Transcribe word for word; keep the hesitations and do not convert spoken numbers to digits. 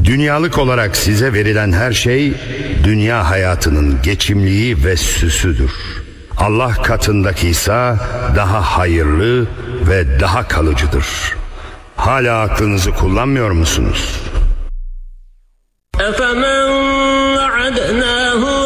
Dünyalık olarak size verilen her şey dünya hayatının geçimliği ve süsüdür. Allah katındaki ise daha hayırlı ve daha kalıcıdır. Hala aklınızı kullanmıyor musunuz?